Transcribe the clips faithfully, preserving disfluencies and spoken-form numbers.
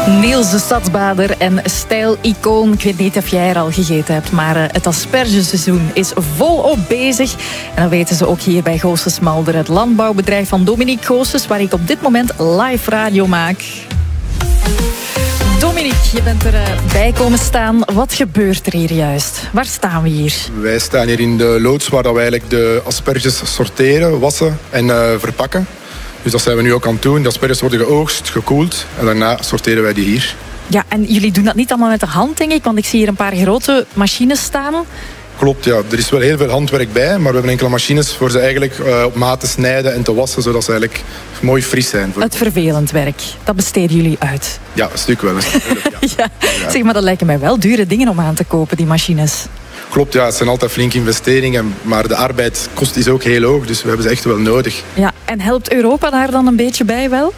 Niels de Stadsbader en stijl-icoon. Ik weet niet of jij er al gegeten hebt, maar uh, het aspergeseizoen is volop bezig. En dat weten ze ook hier bij Goossens Malder, het landbouwbedrijf van Dominique Goossens, waar ik op dit moment live radio maak. Dominique, je bent erbij komen staan. Wat gebeurt er hier juist? Waar staan we hier? Wij staan hier in de loods waar we eigenlijk de asperges sorteren, wassen en uh, verpakken. Dus dat zijn we nu ook aan het doen. De asperges worden geoogst, gekoeld en daarna sorteren wij die hier. Ja, en jullie doen dat niet allemaal met de hand, denk ik, want ik zie hier een paar grote machines staan. Klopt, ja. Er is wel heel veel handwerk bij, maar we hebben enkele machines voor ze eigenlijk uh, op maat te snijden en te wassen, zodat ze eigenlijk mooi fris zijn. Het vervelend werk, dat besteden jullie uit? Ja, een stuk wel. Een stuk wel ja. ja. Ja. Zeg maar, dat lijken mij wel dure dingen om aan te kopen, die machines. Klopt, ja, het zijn altijd flinke investeringen, maar de arbeidskost is ook heel hoog, dus we hebben ze echt wel nodig. Ja, en helpt Europa daar dan een beetje bij wel?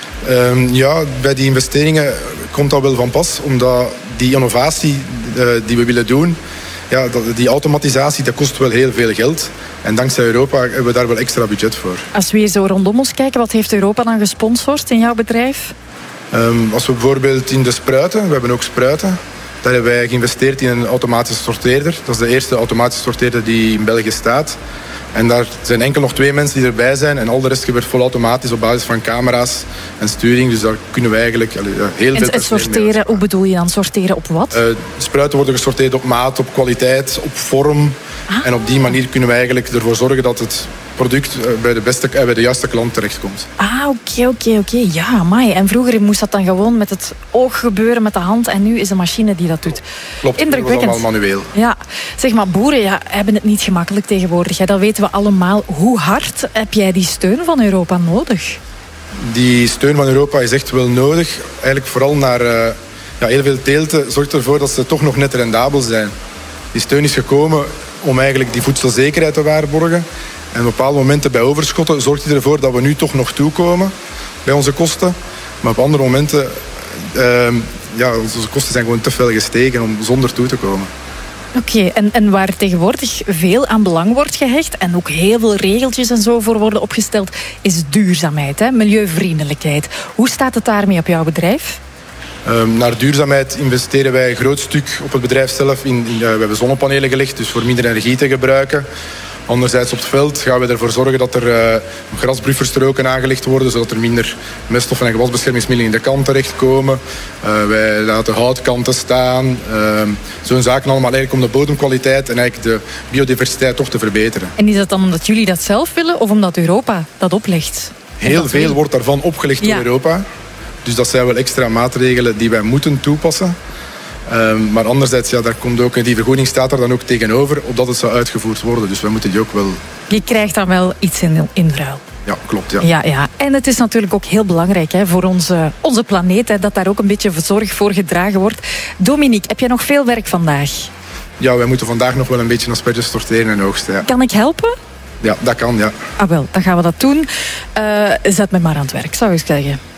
Um, ja, bij die investeringen komt dat wel van pas, omdat die innovatie uh, die we willen doen, ja, die automatisatie, dat kost wel heel veel geld. En dankzij Europa hebben we daar wel extra budget voor. Als we hier zo rondom ons kijken, wat heeft Europa dan gesponsord in jouw bedrijf? Um, als we bijvoorbeeld in de spruiten, we hebben ook spruiten. Daar hebben wij geïnvesteerd in een automatische sorteerder. Dat is de eerste automatische sorteerder die in België staat. En daar zijn enkel nog twee mensen die erbij zijn. En al de rest gebeurt volautomatisch op basis van camera's en sturing. Dus daar kunnen wij eigenlijk allee, heel en, veel... En sorteren, hoe bedoel je dan? Sorteren op wat? Uh, spruiten worden gesorteerd op maat, op kwaliteit, op vorm. Ah. En op die manier kunnen wij eigenlijk ervoor zorgen dat het product bij de, beste, bij de juiste klant terechtkomt. Ah, oké, oké, oké. Ja, amai. En vroeger moest dat dan gewoon met het oog gebeuren, met de hand. En nu is de machine die dat doet. Klopt, indrukwekkend. Dat is allemaal manueel. Ja, zeg maar, boeren ja, hebben het niet gemakkelijk tegenwoordig. Hè. Dat weten we allemaal. Hoe hard heb jij die steun van Europa nodig? Die steun van Europa is echt wel nodig. Eigenlijk vooral naar uh, ja, heel veel teelten zorgt ervoor dat ze toch nog net rendabel zijn. Die steun is gekomen om eigenlijk die voedselzekerheid te waarborgen. En op bepaalde momenten bij overschotten zorgt hij ervoor dat we nu toch nog toekomen bij onze kosten. Maar op andere momenten, uh, ja, onze kosten zijn gewoon te veel gestegen om zonder toe te komen. Oké, okay, en, en waar tegenwoordig veel aan belang wordt gehecht en ook heel veel regeltjes en zo voor worden opgesteld, is duurzaamheid, hè? Milieuvriendelijkheid. Hoe staat het daarmee op jouw bedrijf? Um, naar duurzaamheid investeren wij een groot stuk op het bedrijf zelf. In, in, uh, we hebben zonnepanelen gelegd, dus voor minder energie te gebruiken. Anderzijds op het veld gaan we ervoor zorgen dat er uh, grasbufferstroken aangelegd worden, zodat er minder meststoffen en gewasbeschermingsmiddelen in de kant terechtkomen. Uh, wij laten houtkanten staan. Uh, Zo'n zaken allemaal eigenlijk om de bodemkwaliteit en eigenlijk de biodiversiteit toch te verbeteren. En is dat dan omdat jullie dat zelf willen of omdat Europa dat oplegt? Heel veel wordt daarvan opgelegd door ja. Europa. Dus dat zijn wel extra maatregelen die wij moeten toepassen. Um, maar anderzijds, ja, daar komt ook, die vergoeding staat er dan ook tegenover, opdat het zou uitgevoerd worden. Dus we moeten die ook wel... Je krijgt dan wel iets in, in ruil. Ja, klopt. Ja. Ja, ja. En het is natuurlijk ook heel belangrijk hè, voor onze, onze planeet, hè, dat daar ook een beetje zorg voor gedragen wordt. Dominique, heb jij nog veel werk vandaag? Ja, wij moeten vandaag nog wel een beetje asperges sorteren en oogsten. Ja. Kan ik helpen? Ja, dat kan, ja. Ah wel, dan gaan we dat doen. Uh, zet me maar aan het werk, zou ik zeggen.